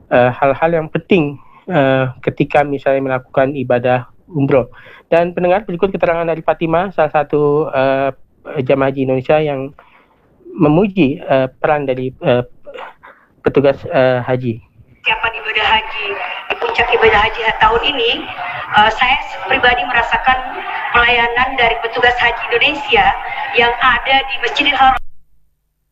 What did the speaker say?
hal-hal yang penting ketika misalnya melakukan ibadah umroh. Dan pendengar, berikut keterangan dari Fatimah, salah satu jamaah haji Indonesia yang memuji peran dari petugas haji. Persiapan ibadah haji di puncak ibadah haji tahun ini, saya pribadi merasakan pelayanan dari petugas haji Indonesia yang ada di Masjidil Haram.